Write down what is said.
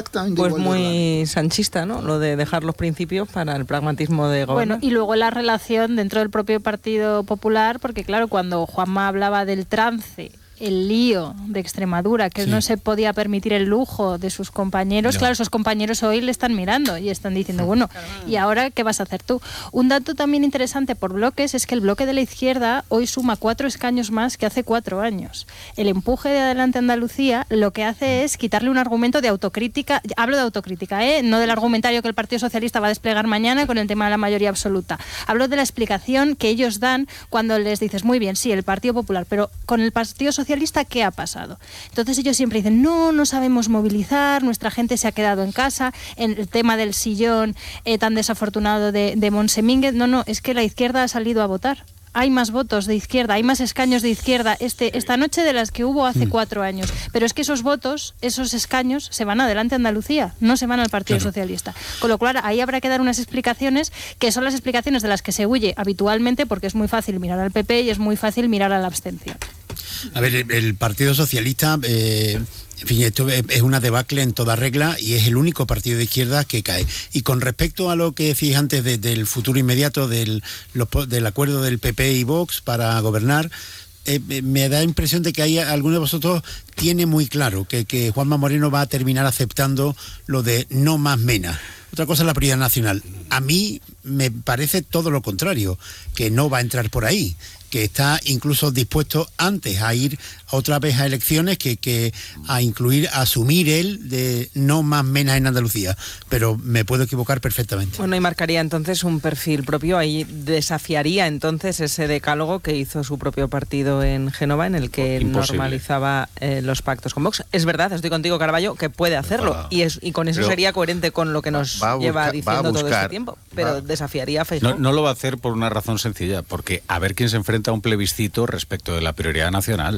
exactamente pues igual. Pues muy sanchista, ¿no? Lo de dejar los principios para el pragmatismo de gobernar. Bueno, y luego la relación dentro del propio Partido Popular, porque claro, cuando Juanma hablaba del trance, el lío de Extremadura, que no se podía permitir el lujo de sus compañeros, claro, esos compañeros hoy le están mirando y están diciendo, bueno, ¿y ahora qué vas a hacer tú? Un dato también interesante por bloques es que el bloque de la izquierda hoy suma 4 escaños más que hace 4 años. El empuje de Adelante Andalucía lo que hace es quitarle un argumento de autocrítica, hablo de autocrítica, no del argumentario que el Partido Socialista va a desplegar mañana con el tema de la mayoría absoluta. Hablo de la explicación que ellos dan cuando les dices, muy bien, sí, el Partido Popular, pero con el Partido Socialista, ¿qué ha pasado? Entonces ellos siempre dicen, no sabemos movilizar, nuestra gente se ha quedado en casa, en el tema del sillón tan desafortunado de Monse-Mínguez, no, es que la izquierda ha salido a votar. Hay más votos de izquierda, hay más escaños de izquierda esta noche de las que hubo hace 4 años. Pero es que esos votos, esos escaños, se van Adelante Andalucía, no se van al Partido Socialista. Con lo cual, ahí habrá que dar unas explicaciones que son las explicaciones de las que se huye habitualmente, porque es muy fácil mirar al PP y es muy fácil mirar a la abstención. A ver, el Partido Socialista, en fin, esto es una debacle en toda regla y es el único partido de izquierda que cae. Y con respecto a lo que decís antes del futuro inmediato del acuerdo del PP y Vox para gobernar, me da impresión de que hay alguno de vosotros tiene muy claro que Juanma Moreno va a terminar aceptando lo de no más Mena. Otra cosa es la prioridad nacional. A mí me parece todo lo contrario, que no va a entrar por ahí, que está incluso dispuesto antes a ir otra vez a elecciones que a incluir, a asumir él de no más Mena en Andalucía, pero me puedo equivocar perfectamente. Bueno, y marcaría entonces un perfil propio, ahí desafiaría entonces ese decálogo que hizo su propio partido en Génova, en el que normalizaba los pactos con Vox. Es verdad, estoy contigo, Carballo, que puede hacerlo, y con eso sería coherente con lo que nos lleva diciendo todo este tiempo, pero desafiaría a Feijóo. No lo va a hacer por una razón sencilla, porque a ver quién se enfrenta a un plebiscito respecto de la prioridad nacional.